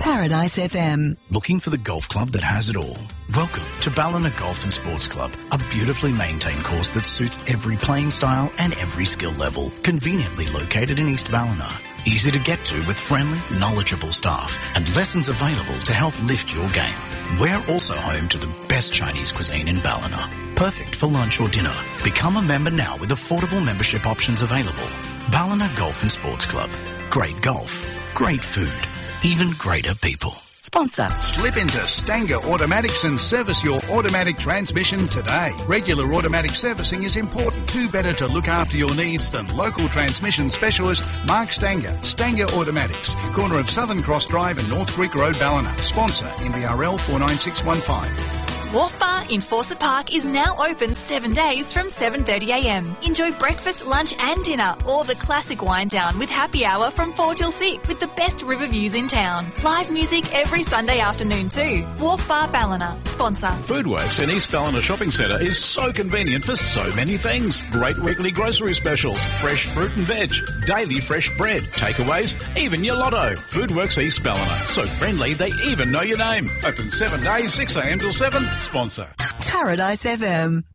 Paradise FM. Looking for the golf club that has it all? Welcome to Ballina Golf and Sports Club, a beautifully maintained course that suits every playing style and every skill level. Conveniently located in East Ballina. Easy to get to with friendly, knowledgeable staff and lessons available to help lift your game. We're also home to the best Chinese cuisine in Ballina. Perfect for lunch or dinner. Become a member now with affordable membership options available. Ballina Golf and Sports Club. Great golf, great food, even greater people. Sponsor. Slip into Stanger Automatics and service your automatic transmission today. Regular automatic servicing is important. Who better to look after your needs than local transmission specialist Mark Stanger. Stanger Automatics, corner of Southern Cross Drive and North Creek Road, Ballina. Sponsor NBRL 49615. Wharf Bar in Fawcett Park is now open 7 days from 7:30am. Enjoy breakfast, lunch and dinner or the classic wind down with happy hour from 4 till 6 with the best river views in town. Live music every Sunday afternoon too. Wharf Bar Ballina. Sponsor. Foodworks in East Ballina Shopping Centre is so convenient for so many things. Great weekly grocery specials, fresh fruit and veg, daily fresh bread, takeaways, even your lotto. Foodworks East Ballina. So friendly they even know your name. Open 7 days, 6am till 7. Sponsor. Paradise FM.